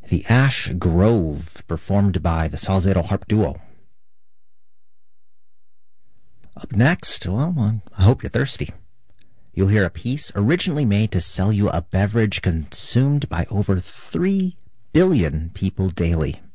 The Ash Grove, performed by the Salzedo Harp Duo. Up next, well, I hope you're thirsty. You'll hear a piece originally made to sell you a beverage consumed by over 3 billion people daily.